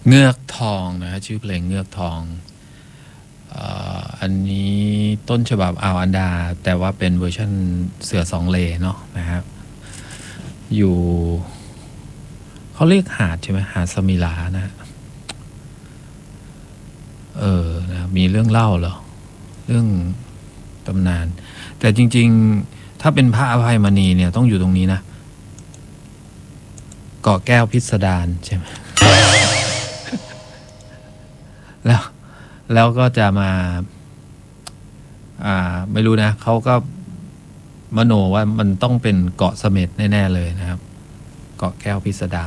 เงือกทองนะชื่อเพลงเงือกทองอันนี้ต้นฉบับอันดาแต่ว่าเป็นเวอร์ชันเสือสองเลเนาะนะครับอยู่เขาเรียกหาดใช่ไหมหาดสมิลานะนะมีเรื่องเล่าเหรอเรื่องตำนานแต่จริงๆถ้าเป็นพระอภัยมณีเนี่ยต้องอยู่ตรงนี้นะเกาะแก้วพิสดารใช่ไหม แล้วก็จะมาไม่รู้นะเขาก็มโนว่ามันต้องเป็นเกาะเสม็ดแน่ๆเลยนะครับเกาะแก้วพิสดาร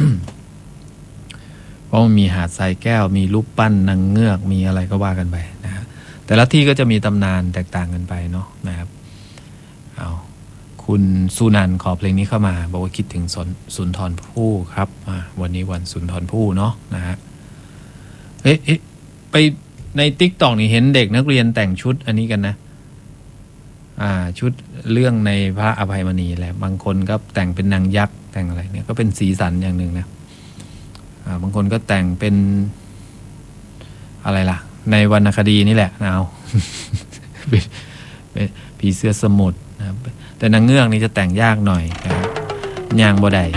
เพราะมันมีหาดทรายแก้วมีรูปปั้นนางเงือกมีอะไรก็ว่ากันไปนะฮะแต่ละที่ก็จะมีตำนานแตกต่างกันไปเนาะนะครับเอาคุณสุนันท์ขอเพลงนี้เข้ามาบอกว่าคิดถึงสุนทรภู่ครับวันนี้วันสุนทรภู่เนาะนะฮะไปใน TikTok นี่เห็นเด็กนักเรียนแต่งชุดอันนี้กันนะชุดเรื่องในพระอภัยมณีแหละบางคนก็แต่งเป็นนางยักษ์แต่งอะไรเนี่ยก็เป็นสีสันอย่างหนึ่งนะบางคนก็แต่งเป็นอะไรล่ะในวรรณคดีนี่แหละนะเอา ผีเสื้อสมุทรนะแต่นางเงือกนี่จะแต่งยากหน่อยนะย่างบ่ได้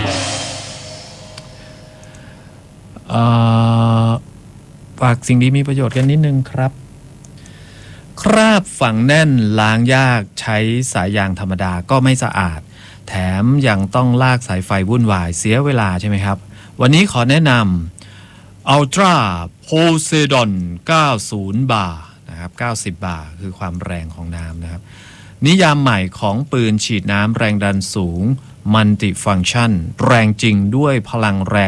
ฝากสิ่งดีมีประโยชน์กันนิดนึงครับคราบฝังแน่นล้างยากใช้สายยางธรรมดาก็ไม่สะอาดแถมยังต้องลากสายไฟวุ่นวายเสียเวลาใช่ไหมครับวันนี้ขอแนะนำ Ultra Poseidon 90 บาร์นะครับ90 บาร์คือความแรงของน้ำนะครับนิยามใหม่ของปืนฉีดน้ำแรงดันสูง Multi Function แรงจริงด้วยพลังแรง